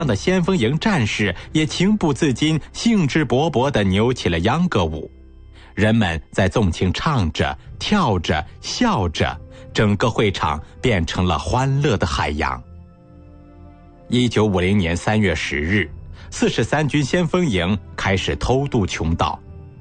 的先锋营战士也情不自禁，兴致勃勃地扭起了秧歌舞。人们在纵情唱着、跳着、笑着，整个会场变成了欢乐的海洋。1950年3月10日，43军先锋营开始偷渡琼岛。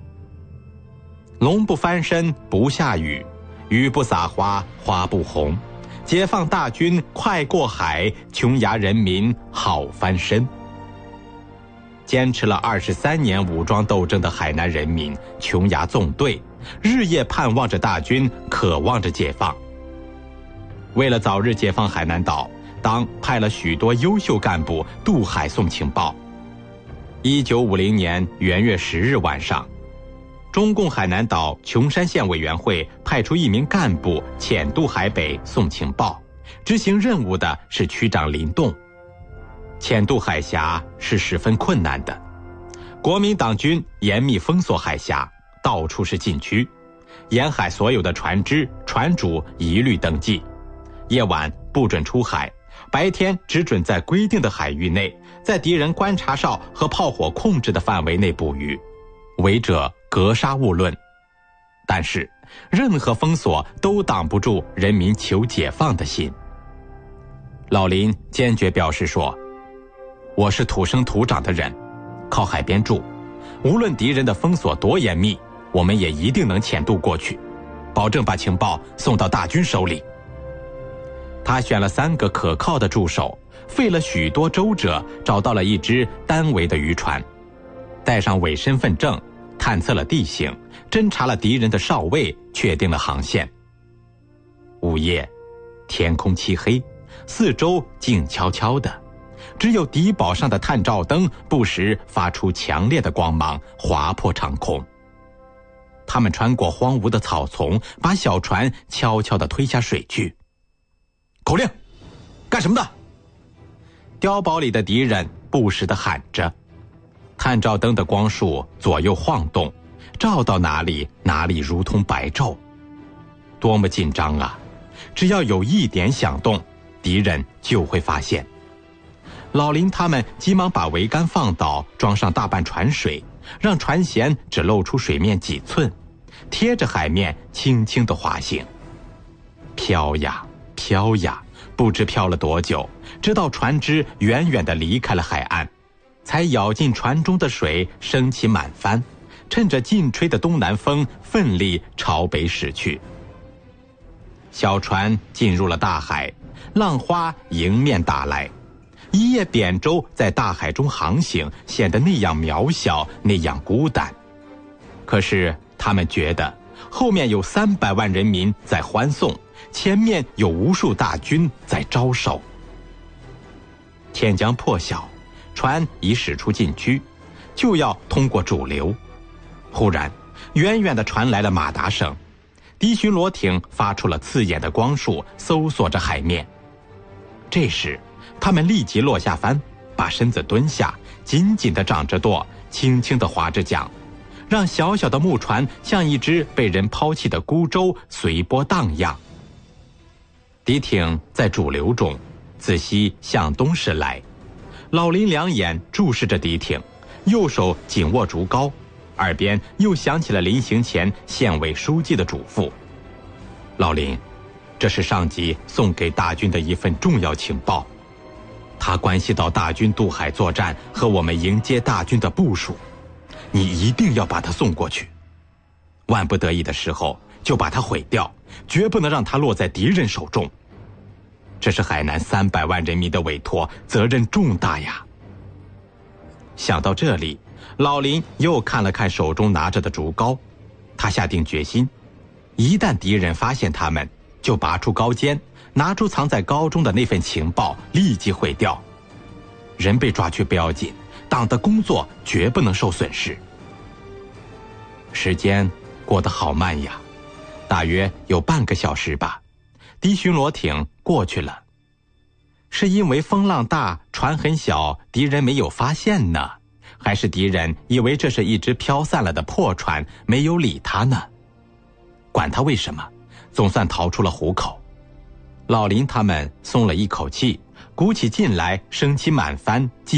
龙不翻身不下雨，雨不撒花花不红，解放大军快过海，琼崖人民好翻身。坚持了23年武装斗争的海南人民琼崖纵队，日夜盼望着大军，渴望着解放。为了早日解放海南岛，党派了许多优秀干部渡海送情报。1950年元月10日晚上，中共海南岛琼山县委员会派出1名干部潜渡海北送情报，执行任务的是区长林栋。潜渡海峡是十分困难的，国民党军严密封锁海峡，到处是禁区，沿海所有的船只、船主一律登记，夜晚不准出海，白天只准在规定的海域内，在敌人观察哨和炮火控制的范围内捕鱼，违者格杀勿论。但是任何封锁都挡不住人民求解放的心。老林坚决表示说，我是土生土长的人，靠海边住，无论敌人的封锁多严密，我们也一定能潜渡过去，保证把情报送到大军手里。他选了3个可靠的助手，费了许多周折，找到了一只单桅的渔船，带上伪身份证，探测了地形，侦察了敌人的哨位，确定了航线。午夜，天空漆黑，四周静悄悄的，只有敌堡上的探照灯不时发出强烈的光芒，划破长空。他们穿过荒芜的草丛，把小船悄悄地推下水去。口令，干什么的？碉堡里的敌人不时地喊着。探照灯的光束左右晃动，照到哪里哪里如同白昼。多么紧张啊！只要有一点响动，敌人就会发现。老林他们急忙把桅杆放倒，装上大半船水，让船舷只露出水面几寸，贴着海面轻轻地滑行。飘呀飘呀，不知飘了多久，直到船只远远地离开了海岸，才舀进船中的水，升起满帆，趁着劲吹的东南风，奋力朝北驶去。小船进入了大海，浪花迎面打来，一叶扁舟在大海中航行，显得那样渺小，那样孤单。可是他们觉得后面有300万人民在欢送，前面有无数大军在招手。天将破晓，船已驶出禁区，就要通过主流。忽然，远远地传来了马达声，敌巡逻艇发出了刺眼的光束，搜索着海面。这时，他们立即落下帆，把身子蹲下，紧紧地长着舵，轻轻地划着桨，让小小的木船像一只被人抛弃的孤舟，随波荡漾。敌艇在主流中，自西向东驶来。老林两眼注视着敌艇，右手紧握竹篙，耳边又响起了临行前县委书记的嘱咐：老林，这是上级送给大军的一份重要情报，它关系到大军渡海作战和我们迎接大军的部署，你一定要把它送过去。万不得已的时候就把它毁掉，绝不能让它落在敌人手中。这是海南300万人民的委托，责任重大呀。想到这里，老林又看了看手中拿着的竹篙，他下定决心，一旦敌人发现他们，就拔出篙尖，拿出藏在篙中的那份情报，立即毁掉。人被抓去不要紧，党的工作绝不能受损失。时间过得好慢呀，大约有半个小时吧，敌巡逻艇过去了。是因为风浪大，船很小，敌人没有发现呢？还是敌人以为这是一只飘散了的破船，没有理他呢？管他为什么，总算逃出了虎口。老林他们松了一口气，鼓起劲来，升起满帆，